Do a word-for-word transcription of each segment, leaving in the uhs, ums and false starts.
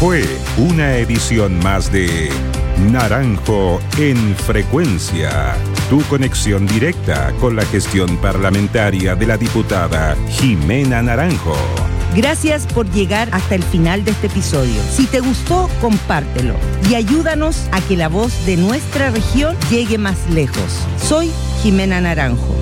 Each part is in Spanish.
fue una edición más de Naranjo en Frecuencia, tu conexión directa con la gestión parlamentaria de la diputada Jimena Naranjo. Gracias por llegar hasta el final de este episodio. Si te gustó, compártelo y ayúdanos a que la voz de nuestra región llegue más lejos. Soy Jimena Naranjo.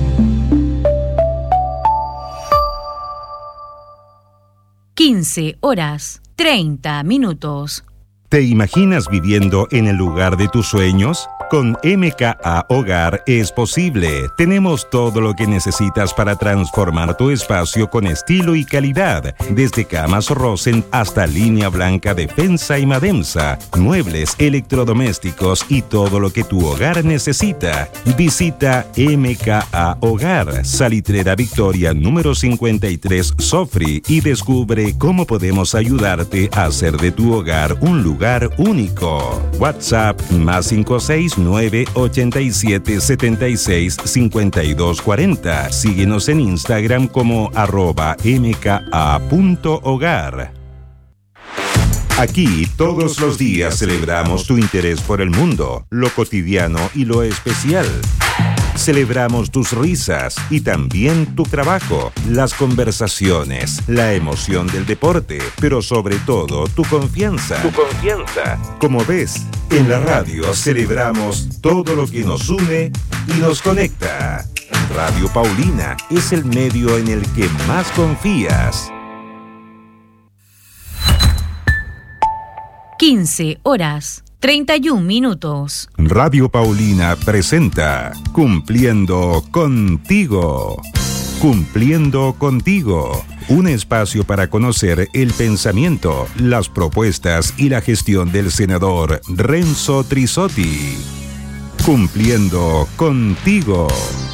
quince horas, treinta minutos. ¿Te imaginas viviendo en el lugar de tus sueños? Con M K A Hogar es posible. Tenemos todo lo que necesitas para transformar tu espacio con estilo y calidad. Desde camas Rosen hasta línea blanca Defensa y Mademsa, muebles, electrodomésticos y todo lo que tu hogar necesita. Visita M K A Hogar, Salitrera Victoria número cincuenta y tres Sofri, y descubre cómo podemos ayudarte a hacer de tu hogar un lugar único. WhatsApp más cinco seis nueve ocho siete siete seis cinco dos cuatro cero. Síguenos en Instagram como arroba mka punto hogar. Aquí todos los días celebramos tu interés por el mundo, lo cotidiano y lo especial. Celebramos tus risas y también tu trabajo, las conversaciones, la emoción del deporte, pero sobre todo tu confianza. Tu confianza. Como ves, en la radio celebramos todo lo que nos une y nos conecta. Radio Paulina es el medio en el que más confías. quince horas, treinta y un minutos. Radio Paulina presenta Cumpliendo Contigo. Cumpliendo Contigo. Un espacio para conocer el pensamiento, las propuestas y la gestión del senador Renzo Trisotti. Cumpliendo Contigo.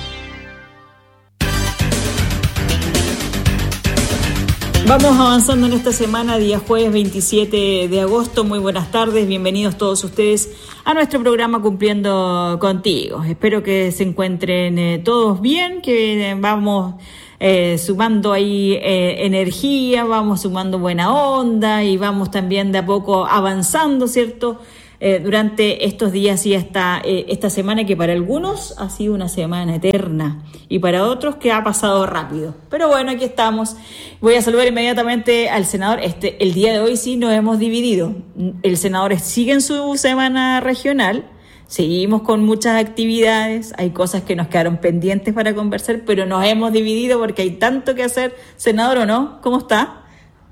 Vamos avanzando en esta semana, día jueves veintisiete de agosto. Muy buenas tardes, bienvenidos todos ustedes a nuestro programa Cumpliendo Contigo. Espero que se encuentren eh, todos bien, que vamos eh, sumando ahí eh, energía, vamos sumando buena onda y vamos también de a poco avanzando, ¿cierto? Eh, durante estos días y esta, eh, esta semana que para algunos ha sido una semana eterna y para otros que ha pasado rápido. Pero bueno, aquí estamos. Voy a saludar inmediatamente al senador. Este, el día de hoy sí nos hemos dividido. El senador sigue en su semana regional. Seguimos con muchas actividades. Hay cosas que nos quedaron pendientes para conversar, pero nos hemos dividido porque hay tanto que hacer. Senador, ¿o no? ¿Cómo está?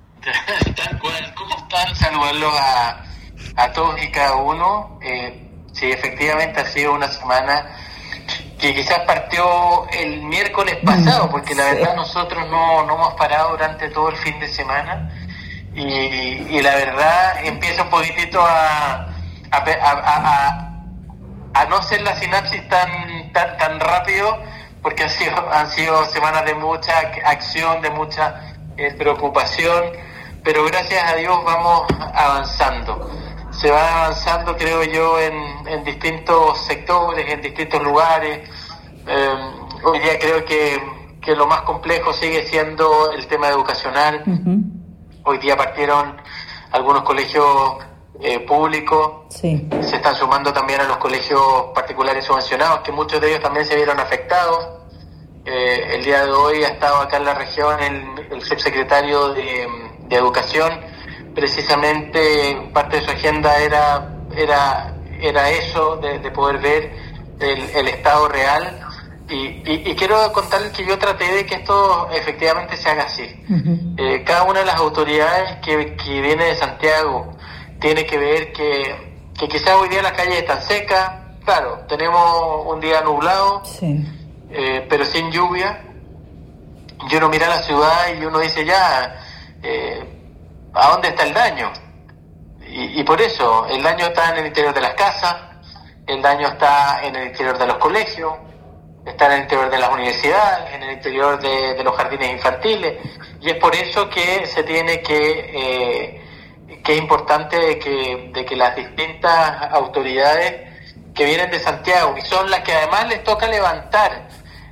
Tal cual. ¿Cómo están? Saludarlos a... a todos y cada uno. Eh, sí, efectivamente ha sido una semana que quizás partió el miércoles pasado, porque la verdad nosotros no, no hemos parado durante todo el fin de semana y, y la verdad empieza un poquitito a, a, a, a, a no ser la sinapsis tan, tan, tan rápido, porque han sido, han sido semanas de mucha acción, de mucha eh, preocupación, pero gracias a Dios vamos avanzando. Se va avanzando, creo yo, en, en distintos sectores, en distintos lugares. Eh, hoy día creo que, que lo más complejo sigue siendo el tema educacional. Uh-huh. Hoy día partieron algunos colegios eh, públicos, sí. Se están sumando también a los colegios particulares subvencionados, que muchos de ellos también se vieron afectados. Eh, el día de hoy ha estado acá en la región el, el subsecretario de, de Educación. Precisamente parte de su agenda era era era eso, de, de poder ver el, el estado real y, y, y quiero contarles que yo traté de que esto efectivamente se haga así. Uh-huh. Eh, cada una de las autoridades que, que viene de Santiago tiene que ver que, que quizás hoy día las calles están secas, claro, tenemos un día nublado, sí. eh, pero sin lluvia, y uno mira la ciudad y uno dice ya... Eh, ¿a dónde está el daño? Y, y por eso, el daño está en el interior de las casas, el daño está en el interior de los colegios, está en el interior de las universidades, en el interior de, de los jardines infantiles, y es por eso que se tiene que, eh, que es importante de que, de que las distintas autoridades que vienen de Santiago, y son las que además les toca levantar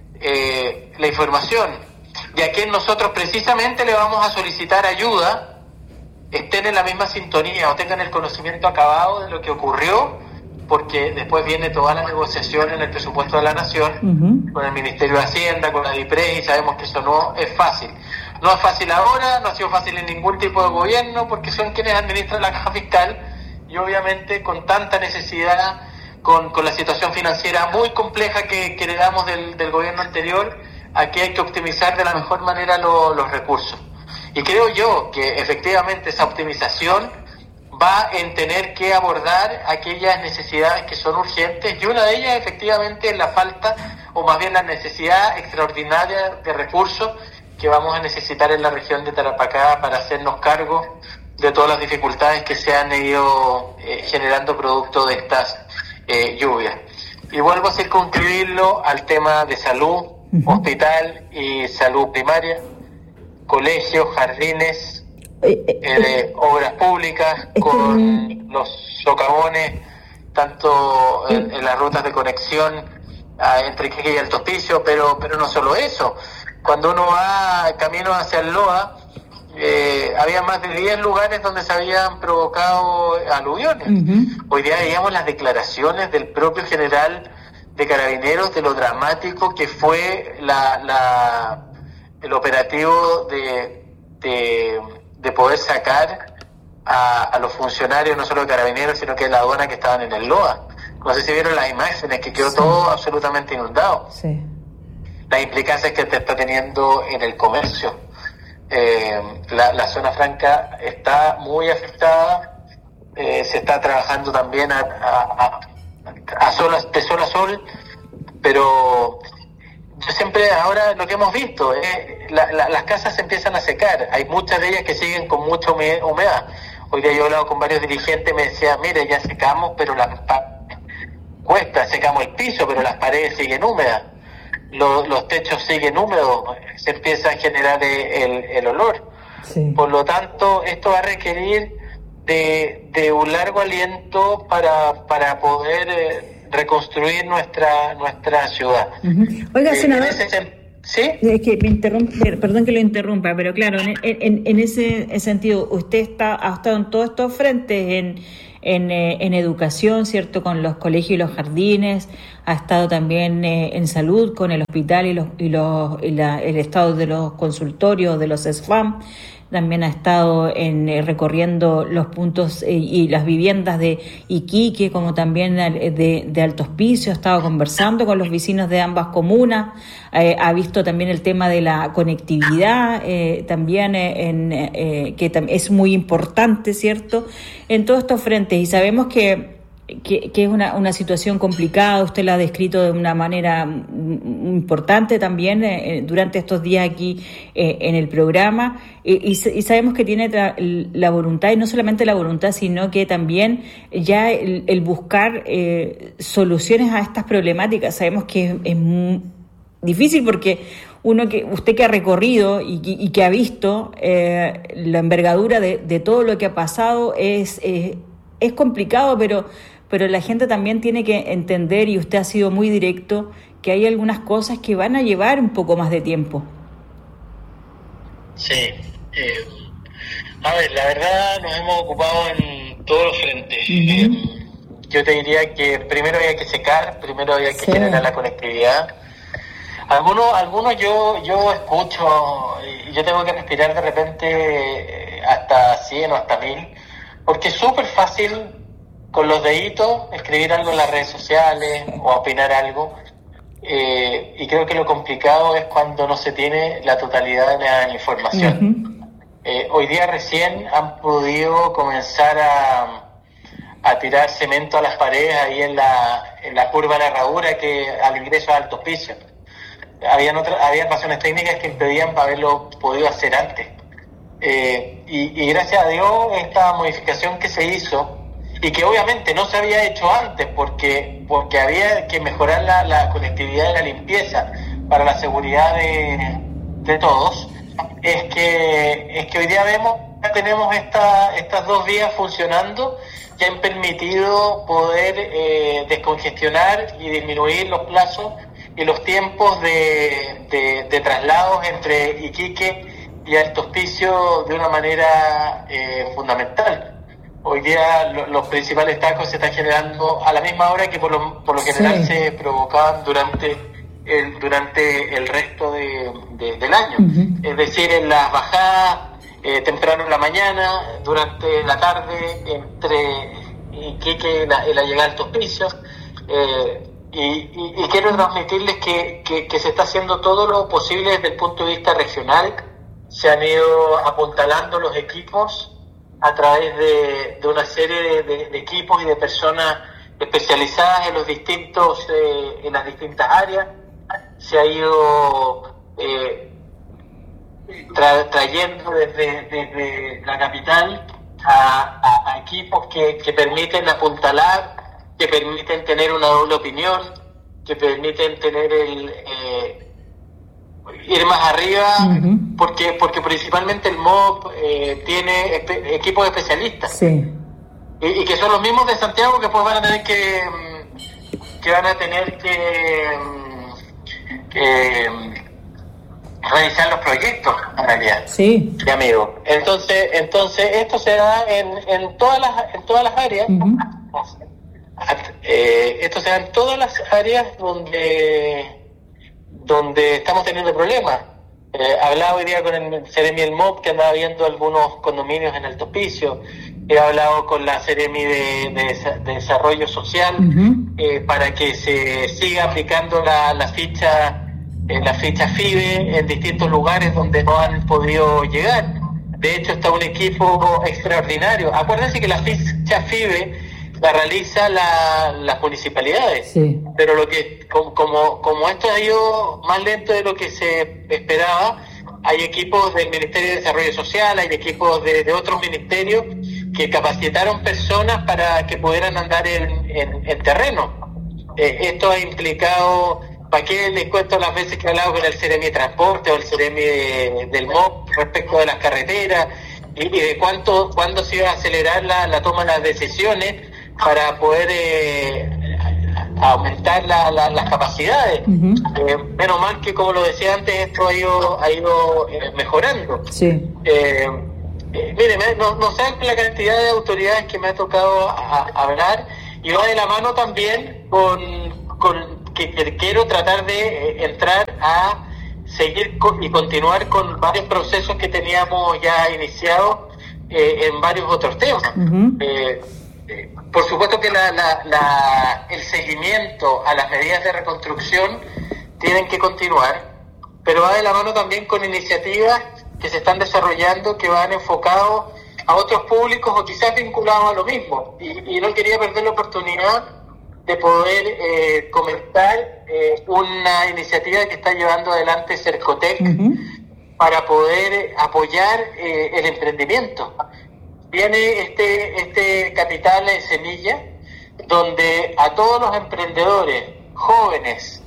eh, la información, y a quien nosotros precisamente le vamos a solicitar ayuda, estén estén en la misma sintonía o tengan el conocimiento acabado de lo que ocurrió, porque después viene toda la negociación en el presupuesto de la Nación, uh-huh. con el Ministerio de Hacienda, con la DIPRES, y sabemos que eso no es fácil. No es fácil ahora, no ha sido fácil en ningún tipo de gobierno, porque son quienes administran la caja fiscal, y obviamente con tanta necesidad, con, con la situación financiera muy compleja que, que heredamos del, del gobierno anterior, aquí hay que optimizar de la mejor manera lo, los recursos. Y creo yo que efectivamente esa optimización va en tener que abordar aquellas necesidades que son urgentes, y una de ellas efectivamente es la falta, o más bien la necesidad extraordinaria de recursos que vamos a necesitar en la región de Tarapacá para hacernos cargo de todas las dificultades que se han ido eh, generando producto de estas eh, lluvias. Y vuelvo a circunscribirlo al tema de salud, uh-huh. hospital y salud primaria, colegios, jardines, eh, eh, obras públicas, con los socavones, tanto en, en las rutas de conexión a, entre Iquique y Alto Hospicio, pero, pero no solo eso. Cuando uno va camino hacia el Loa, eh, había más de diez lugares donde se habían provocado aluviones. Uh-huh. Hoy día veíamos las declaraciones del propio general de Carabineros de lo dramático que fue la, la el operativo de, de, de poder sacar a, a los funcionarios, no solo de Carabineros, sino que de la aduana, que estaban en el Loa. No sé si vieron las imágenes, que quedó sí. todo absolutamente inundado. Sí. Las implicancias que te está teniendo en el comercio. Eh, la, la zona franca está muy afectada, eh, se está trabajando también a, a, a, a sol, de sol a sol, pero yo siempre, ahora lo que hemos visto, eh, la, la, las casas se empiezan a secar, hay muchas de ellas que siguen con mucha humedad. Hoy día yo he hablado con varios dirigentes, me decían, mire, ya secamos, pero las pa- cuesta, secamos el piso, pero las paredes siguen húmedas. Los, los techos siguen húmedos, se empieza a generar el, el olor. Sí. Por lo tanto, esto va a requerir de, de un largo aliento para, para poder eh, reconstruir nuestra nuestra ciudad. Uh-huh. Oiga, eh, senador, ese, ¿sí? Es que me interrumpe, perdón que lo interrumpa, pero claro, en, en, en ese sentido, usted está, ha estado en todos estos frentes, en En, eh, en educación, ¿cierto?, con los colegios y los jardines, ha estado también eh, en salud con el hospital y, los, y, los, y la, el estado de los consultorios, de los S F A M, también ha estado en eh, recorriendo los puntos eh, y las viviendas de Iquique, como también de, de Alto Hospicio, ha estado conversando con los vecinos de ambas comunas, eh, ha visto también el tema de la conectividad, eh, también eh, en, eh, que tam- es muy importante, ¿cierto?, en todos estos frentes, y sabemos que Que, que es una, una situación complicada, usted la ha descrito de una manera importante también eh, durante estos días aquí eh, en el programa, eh, y, y sabemos que tiene tra- la voluntad, y no solamente la voluntad, sino que también ya el, el buscar eh, soluciones a estas problemáticas. Sabemos que es, es muy difícil porque uno que usted que ha recorrido y, y, y que ha visto eh, la envergadura de, de todo lo que ha pasado es, eh, es complicado, pero pero la gente también tiene que entender, y usted ha sido muy directo, que hay algunas cosas que van a llevar un poco más de tiempo. Sí. Eh, a ver, la verdad nos hemos ocupado en todos los frentes. Uh-huh. Eh, yo te diría que primero había que secar, primero había que sí. generar la conectividad. Algunos, algunos yo, yo escucho, y yo tengo que respirar de repente hasta cien o hasta mil, porque es súper fácil con los deditos escribir algo en las redes sociales o opinar algo, eh, y creo que lo complicado es cuando no se tiene la totalidad de la información. Uh-huh. Eh, hoy día recién han podido comenzar a, a tirar cemento a las paredes ahí en la, en la curva de la herradura, que al ingreso a Alto Hospicio. Habían otras, habían razones técnicas que impedían haberlo podido hacer antes. Eh, y, y gracias a Dios esta modificación que se hizo, y que obviamente no se había hecho antes porque porque había que mejorar la, la conectividad y la limpieza para la seguridad de, de todos, es que es que hoy día vemos que tenemos esta, estas dos vías funcionando, que han permitido poder eh, descongestionar y disminuir los plazos y los tiempos de, de, de traslados entre Iquique y Alto Hospicio de una manera eh, fundamental. Hoy día lo, los principales tacos se están generando a la misma hora que por lo, por lo general sí. se provocaban durante el, durante el resto de, de, del año. Uh-huh. Es decir, en las bajadas eh, temprano en la mañana, durante la tarde, entre Iquique y la, y la llegada al Alto Hospicio. Eh, y, y, y quiero transmitirles que, que, que se está haciendo todo lo posible desde el punto de vista regional. Se han ido apuntalando los equipos a través de, de una serie de, de, de equipos y de personas especializadas en los distintos eh, en las distintas áreas. Se ha ido eh, tra, trayendo desde, desde la capital a, a, a equipos que, que permiten apuntalar, que permiten tener una doble opinión, que permiten tener el eh, ir más arriba, uh-huh. porque porque principalmente el M O B eh, tiene espe- equipos especialistas, sí. y, y que son los mismos de Santiago que pues van a tener que que van a tener que, que realizar los proyectos en realidad, sí, de amigos. Entonces entonces esto se da en, en todas las en todas las áreas. Uh-huh. Eh, esto se da en todas las áreas donde donde estamos teniendo problemas. Eh, hablaba hoy día con el Seremi del M O B, que andaba viendo algunos condominios en Alto Hospicio. He hablado con la Seremi de, de, de Desarrollo Social, uh-huh. eh, para que se siga aplicando la, la ficha eh, la ficha F I B E en distintos lugares donde no han podido llegar. De hecho, está un equipo extraordinario. Acuérdense que la ficha F I B E la realiza la, las municipalidades, sí. pero lo que como, como como esto ha ido más lento de lo que se esperaba, hay equipos del Ministerio de Desarrollo Social, hay equipos de, de otros ministerios que capacitaron personas para que pudieran andar en, en, en terreno. Eh, esto ha implicado, ¿para qué les cuento las veces que he hablado con el Seremi de Transporte o el Seremi de, del M O B respecto de las carreteras y, y de cuánto cuándo se iba a acelerar la, la toma de las decisiones para poder eh, aumentar la, la, las capacidades. Uh-huh. Eh, menos mal que, como lo decía antes, esto ha ido, ha ido eh, mejorando. Sí. Eh, eh, mire, no, no saben la cantidad de autoridades que me ha tocado a, a hablar, y va de la mano también con, con que, que quiero tratar de eh, entrar a seguir con, y continuar con varios procesos que teníamos ya iniciados eh, en varios otros temas. Uh-huh. Eh, Eh, por supuesto que la, la, la, el seguimiento a las medidas de reconstrucción tienen que continuar, pero va de la mano también con iniciativas que se están desarrollando que van enfocados a otros públicos o quizás vinculados a lo mismo. Y, y no quería perder la oportunidad de poder eh, comentar eh, una iniciativa que está llevando adelante Cercotec, uh-huh. para poder apoyar eh, el emprendimiento. Viene este este capital de semilla, donde a todos los emprendedores, jóvenes,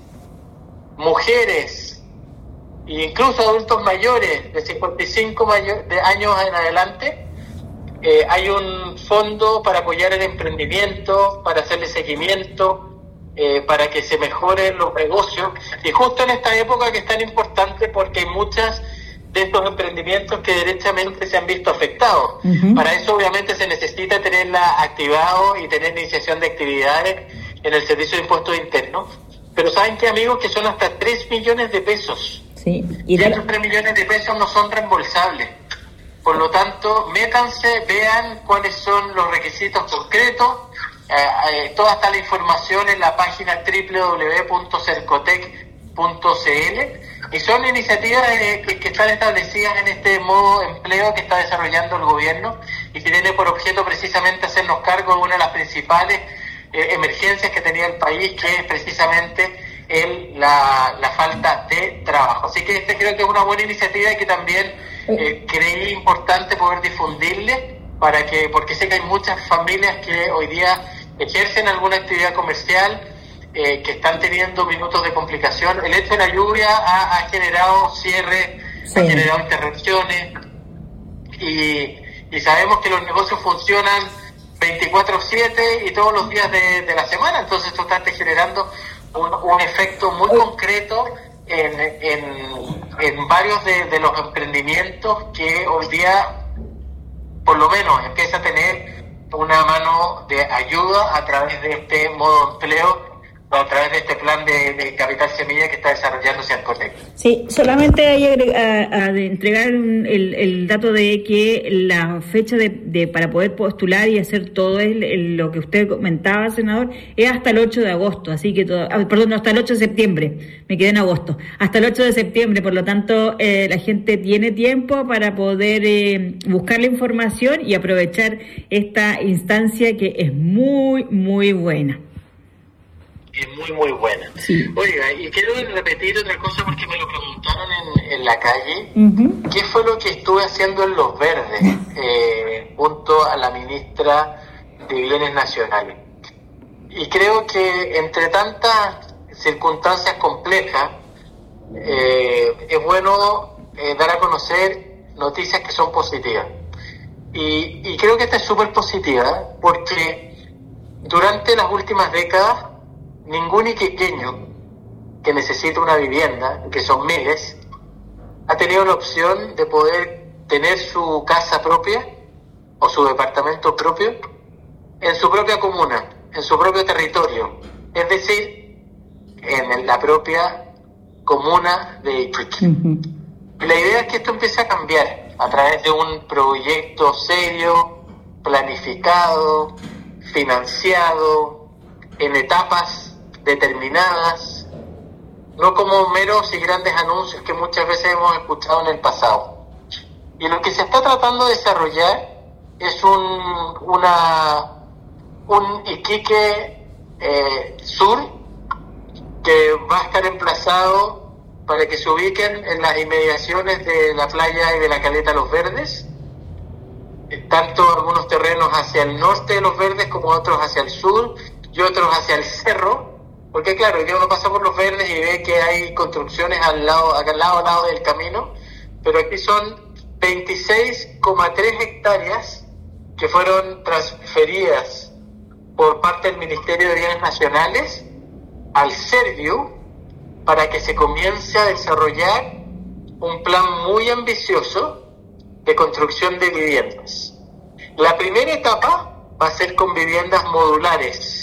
mujeres e incluso adultos mayores de cincuenta y cinco mayor, de años en adelante, eh, hay un fondo para apoyar el emprendimiento, para hacerle seguimiento, eh, para que se mejoren los negocios, y justo en esta época que es tan importante porque hay muchas de estos emprendimientos que derechamente se han visto afectados. Uh-huh. Para eso obviamente se necesita tenerla activado y tener iniciación de actividades en el Servicio de Impuestos Internos. Pero ¿saben qué, amigos? Que son hasta tres millones de pesos. Sí. Y, y esos tres millones de pesos no son reembolsables. Por lo tanto, métanse, vean cuáles son los requisitos concretos. Eh, eh, toda está la información en la página doble u doble u doble u punto cercotec punto c l. Y son iniciativas eh, que, que están establecidas en este modo empleo que está desarrollando el gobierno y que tiene por objeto precisamente hacernos cargo de una de las principales eh, emergencias que tenía el país, que es precisamente el, la, la falta de trabajo. Así que este creo que es una buena iniciativa y que también eh, creí importante poder difundirle, para que, porque sé que hay muchas familias que hoy día ejercen alguna actividad comercial, Eh, que están teniendo minutos de complicación. El hecho de la lluvia ha, ha generado cierre, sí. ha generado interrupciones, y, y sabemos que los negocios funcionan veinticuatro siete y todos los días de, de la semana, entonces esto está generando un, un efecto muy concreto en, en, en varios de, de los emprendimientos que hoy día, por lo menos, empieza a tener una mano de ayuda a través de este modo de empleo, o a través de este plan de, de Capital Semilla que está desarrollándose en Cotec. Sí, solamente hay a, a, a entregar un, el, el dato de que la fecha de, de para poder postular y hacer todo el, el, lo que usted comentaba, senador, es hasta el ocho de agosto, así que todo, ah, perdón, no, hasta el ocho de septiembre, me quedé en agosto, hasta el ocho de septiembre, por lo tanto eh, la gente tiene tiempo para poder eh, buscar la información y aprovechar esta instancia que es muy, muy buena. Es muy, muy buena. Sí. Oiga, y quiero repetir otra cosa porque me lo preguntaron en, en la calle. Uh-huh. ¿Qué fue lo que estuve haciendo en Los Verdes eh, junto a la ministra de Bienes Nacionales? Y creo que entre tantas circunstancias complejas, eh, es bueno eh, dar a conocer noticias que son positivas. Y, y creo que esta es súper positiva porque durante las últimas décadas ningún iquiqueño que necesita una vivienda, que son miles, ha tenido la opción de poder tener su casa propia o su departamento propio en su propia comuna, en su propio territorio, es decir, en la propia comuna de Iquique. Uh-huh. Y la idea es que esto empiece a cambiar a través de un proyecto serio, planificado, financiado, en etapas determinadas, no como meros y grandes anuncios que muchas veces hemos escuchado en el pasado. Y lo que se está tratando de desarrollar es un una un Iquique eh, Sur que va a estar emplazado para que se ubiquen en las inmediaciones de la playa y de la caleta Los Verdes, tanto algunos terrenos hacia el norte de Los Verdes como otros hacia el sur y otros hacia el cerro. Porque claro, hoy día uno pasa por Los Verdes y ve que hay construcciones al lado, acá al lado, al lado del camino, pero aquí son veintiséis coma tres hectáreas que fueron transferidas por parte del Ministerio de Bienes Nacionales al Serviu para que se comience a desarrollar un plan muy ambicioso de construcción de viviendas. La primera etapa va a ser con viviendas modulares,